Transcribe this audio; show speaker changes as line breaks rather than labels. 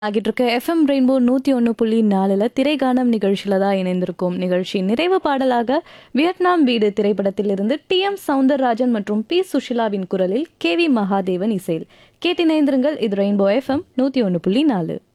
ஆகிட்டு இருக்க FM rainbow 101.4 திரைகானம் நிகழ்ச்சியில தான் இணைந்திருக்கும். நிகழ்ச்சி நிறைவு பாடலாக வியட்நாம் வீடு திரைப்படத்திலிருந்து டி.எம். சௌந்தரராஜன் மற்றும் பி. சுஷிலாவின் குரலில் கே.வி. மகாதேவன் இசையில் கேட்டிணைந்திருங்கள். இது ரெயின்போ எஃப்எம் 101.4.